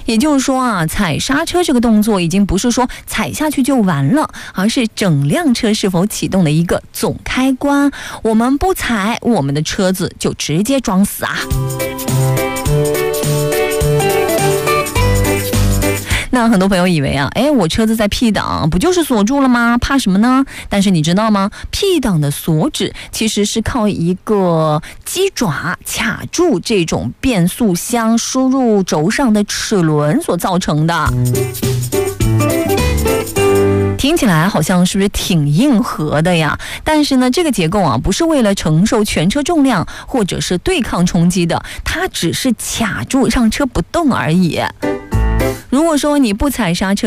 也就是说啊，踩刹车这个动作已经不是说踩下去就完了，而是整辆车是否启动的一个总开关。我们不踩，我们的车子就直接装死啊。那很多朋友以为啊，我车子在 P 档不就是锁住了吗？怕什么呢？但是你知道吗？ P 档的锁止其实是靠一个鸡爪卡住这种变速箱输入轴上的齿轮所造成的。听起来好像是不是挺硬核的呀？但是呢，这个结构啊，不是为了承受全车重量或者是对抗冲击的，它只是卡住让车不动而已。如果说你不踩刹车